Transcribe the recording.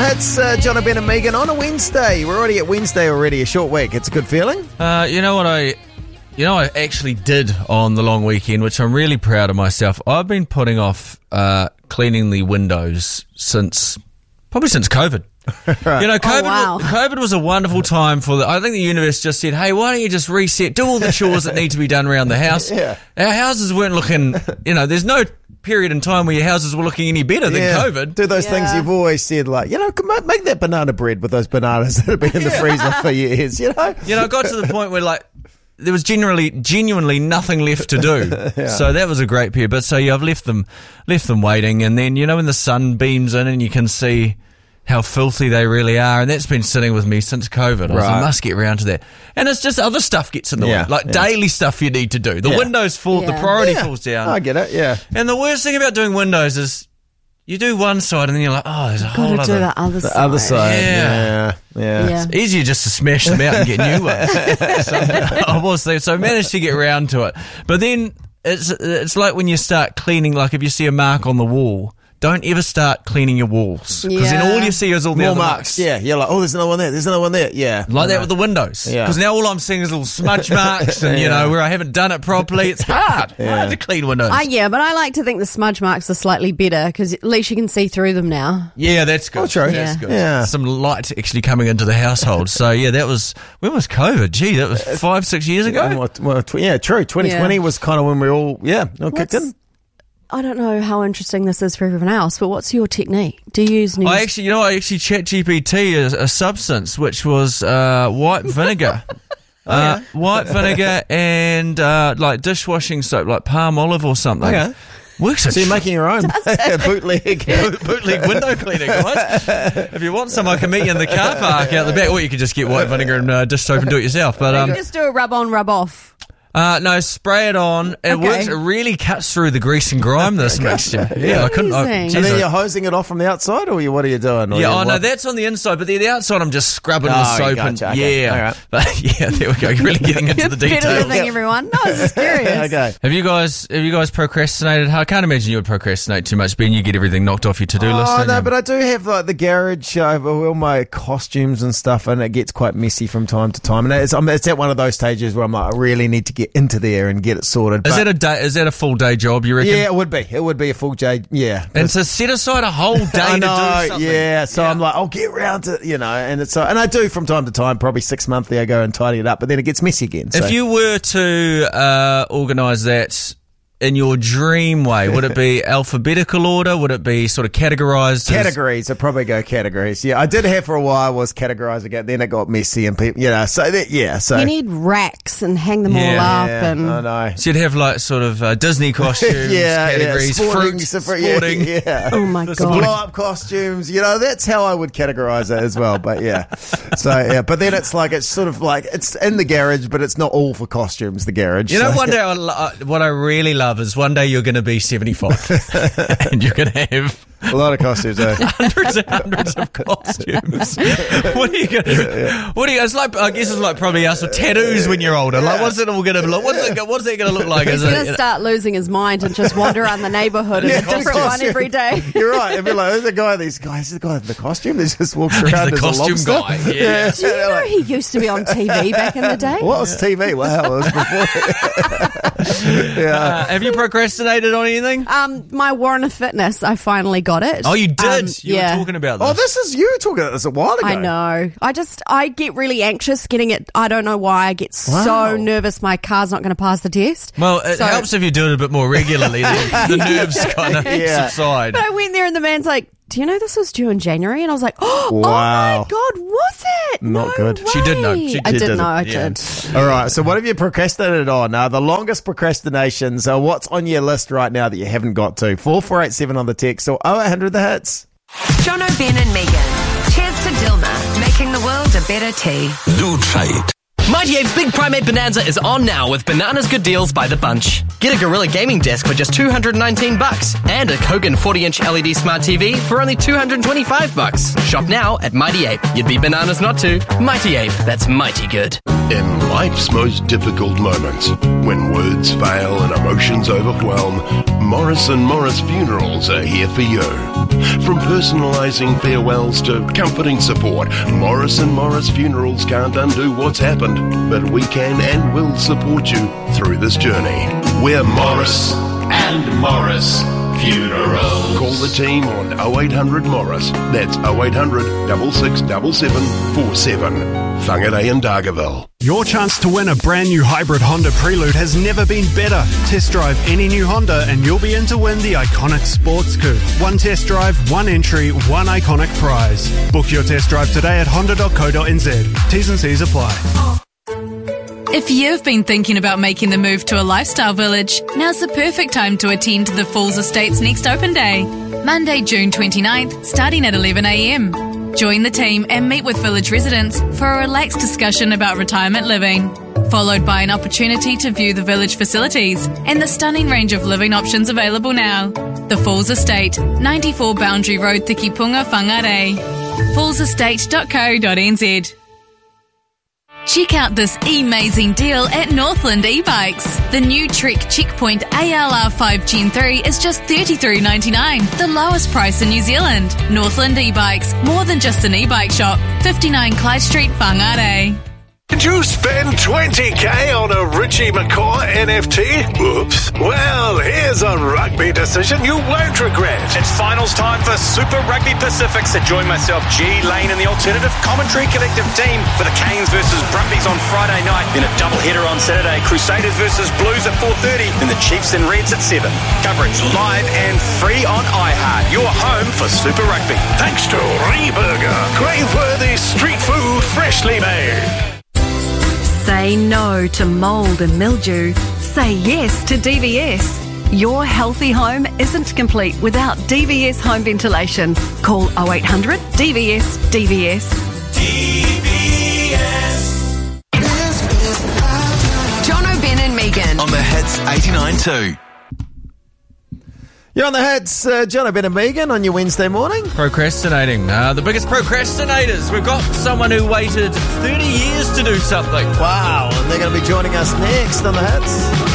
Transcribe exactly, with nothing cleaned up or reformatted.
Hits, uh, John Ben and Megan on a Wednesday. We're already at Wednesday already, a short week. It's a good feeling. Uh, you know what I... You know what I actually did on the long weekend, which I'm really proud of myself. I've been putting off uh, cleaning the windows since... Probably since COVID. Right. You know, COVID, oh, wow. COVID was a wonderful time for the... I think the universe just said, hey, why don't you just reset, do all the chores that need to be done around the house. Yeah. Our houses weren't looking... You know, there's no period in time where your houses were looking any better than yeah. COVID. Do those yeah. things you've always said, like, you know, make that banana bread with those bananas that have been in the freezer for years, you know? You know, it got to the point where, like, there was generally, genuinely nothing left to do. Yeah. So that was a great period. But so, yeah, I've left them, left them waiting. And then, you know, when the sun beams in and you can see how filthy they really are. And that's been sitting with me since COVID. I, was, I must get around to that. And it's just other stuff gets in the Yeah, way. Like yeah. daily stuff you need to do. The Yeah. windows fall, Yeah. the priority Yeah. falls down. I get it, yeah. And the worst thing about doing windows is you do one side and then you're like, oh, there's a whole Got to other... do the other The side. other side, Yeah. yeah. Yeah. Yeah. It's easier just to smash them out and get new ones. so, I was there, so I managed to get around to it. But then it's it's like when you start cleaning, like if you see a mark on the wall, don't ever start cleaning your walls. Because Yeah. then all you see is all the More other marks, marks. yeah. You're like, oh, there's another one there, there's another one there, yeah. Like that with the windows. Yeah. Because now all I'm seeing is little smudge marks and, you Yeah. know, where I haven't done it properly. It's hard. Yeah. Hard to clean windows. Uh, yeah, but I like to think the smudge marks are slightly better because at least you can see through them now. Yeah, that's good. Oh, true. That's Yeah. good. Yeah. Some light actually coming into the household. So, yeah, that was... When was COVID? Gee, that was five, six years ago? Well, well, tw- yeah, true. twenty twenty Yeah. was kind of when we all, yeah, all kicked What's- in. I don't know how interesting this is for everyone else, but what's your technique? Do you use news? I actually, you know, I actually chat G P T a, a substance which was uh, white vinegar. uh, white vinegar and uh, like dishwashing soap, like palm olive or something. Okay. Works a So you're tr- making your own bootleg. boot- bootleg window cleaning, guys. If you want some, I can meet you in the car park out the back, or you could just get white vinegar and uh, dish soap and do it yourself. But um, just do a rub on, rub off. Uh, no, spray it on. It Okay. works. It really cuts through the grease and grime, this mixture. Yeah, I couldn't. I, Amazing. geez, And then I- you're hosing it off from the outside, or you, what are you doing? Or yeah, you oh no, what- that's on the inside, but the, the outside I'm just scrubbing Oh, with soap gotcha, and okay, yeah. all right. But yeah, there we go. You're really getting into the Better details. living, everyone. No, I was just curious. Okay. Have you guys have you guys procrastinated? I can't imagine you would procrastinate too much, Ben. You get everything knocked off your to do list. Oh don't no, you? but I do have like the garage, uh, all my costumes and stuff, and it gets quite messy from time to time. And it's, I'm, it's at one of those stages where I'm like, I really need to get into there and get it sorted. Is But- that a day? Is that a full day job? You reckon? yeah, it would be. It would be a full day. Yeah. And to set aside a whole day I know, to do something. yeah. So I'm like, I'll get round to, you know, and it's so, and I do from time to time, probably six monthly, I go and tidy it up, but then it gets messy again. So. If you were to uh, organise that in your dream way, would it be alphabetical order? Would it be sort of categorised? as- Categories, I'd probably go categories. Yeah, I did have for a while was categorising it, then it got messy and people, you know, so that, yeah, so. You need racks and hang them all Yeah. up. yeah, and I know. So you'd have like sort of uh, Disney costumes, yeah, categories, yeah, sporting, fruit, super- sporting. Yeah, yeah. Oh my Blow God. up costumes, you know, that's how I would categorise it as well. But yeah, so yeah, but then it's like, it's sort of like, it's in the garage, but it's not all for costumes, the garage. You know, so- one day, I, lo- uh, what I really love is one day you're going to be seventy-five and you're going to have a lot of costumes, eh? hundreds and hundreds of costumes. What are you going to, what are you, it's like, I guess it's like probably us with tattoos when you're older. Like, what's it all going to look, what's it, what's it going to look like? He's Is going it, to you know- start losing his mind and just wander around the neighbourhood in Yeah, a different costume. one every day. You're right. It'd be like, who's the guy, these guys, the guy in the costume that just walks around the as costume a lobster? guy, yeah. Do you know he used to be on T V back in the day? What was T V? Wow, it was before. yeah. Uh, have you procrastinated on anything? Um, my Warren Fitness, I finally got it. Oh, you did? Um, you yeah. were talking about this. Oh, this is you talking about this a while ago. I know. I just, I get really anxious getting it. I don't know why. I get Wow. so nervous my car's not going to pass the test. Well, it So- helps if you do it a bit more regularly. The, the nerves kind of Yeah. subside. But I went there and the man's like, do you know this was due in January? And I was like, oh, Wow. oh my God, was it? Not No good. She did know. way. She I did. did know, I Yeah. did. All right, so what have you procrastinated on? Uh, the longest procrastinations, uh, what's on your list right now that you haven't got to? four four eight seven on the text or oh eight hundred the hits. John O'Ben and Megan. Cheers to Dilma, making the world a better tea. Lutrait. Mighty Ape's Big Primate Bonanza is on now with bananas good deals by the bunch. Get a Gorilla gaming desk for just two hundred nineteen bucks and a Kogan forty inch L E D smart T V for only two hundred twenty-five bucks. Shop now at Mighty Ape. You'd be bananas not to. Mighty Ape, that's mighty good. In life's most difficult moments, when words fail and emotions overwhelm, Morris and Morris Funerals are here for you. From personalising farewells to comforting support, Morris and Morris Funerals can't undo what's happened, but we can and will support you through this journey. We're Morris and Morris Funerals. Call the team on oh eight hundred Morris. That's oh eight hundred, six six seven seven four seven. Whangarei in Dargaville. Your chance to win a brand new hybrid Honda Prelude has never been better. Test drive any new Honda and you'll be in to win the iconic Sports Coupe. One test drive, one entry, one iconic prize. Book your test drive today at honda dot co dot n z. T's and C's apply. If you've been thinking about making the move to a lifestyle village, now's the perfect time to attend the Falls Estates next open day. Monday, June twenty-ninth, starting at eleven a m. Join the team and meet with village residents for a relaxed discussion about retirement living, followed by an opportunity to view the village facilities and the stunning range of living options available now. The Falls Estate, ninety-four Boundary Road, Tikipunga, Whangarei. falls estate dot co dot n z. Check out this amazing deal at Northland e-bikes. The new Trek Checkpoint A L R five Gen three is just thirty-three ninety-nine, the lowest price in New Zealand. Northland e-bikes, more than just an e-bike shop. fifty-nine Clyde Street, Whangarei. Did you spend twenty k on a Richie McCaw N F T? Oops. Well, here's a rugby decision you won't regret. It's finals time for Super Rugby Pacific, so join myself, G, Lane and the Alternative Commentary Collective team for the Canes versus Brumbies on Friday night. Then a doubleheader on Saturday, Crusaders versus Blues at four thirty, and the Chiefs and Reds at seven. Coverage live and free on iHeart. Your home for Super Rugby. Thanks to Reburger, crave-worthy street food freshly made. Say no to mould and mildew. Say yes to D V S. Your healthy home isn't complete without D V S home ventilation. Call oh eight hundred D V S D V S. D V S. John O'Ben and Megan. On the Hits eighty-nine point two. You're on the hits, uh, John O'Ben and Megan on your Wednesday morning. Procrastinating. Uh, the biggest procrastinators. We've got someone who waited thirty years to do something. Wow, and they're going to be joining us next on the hits.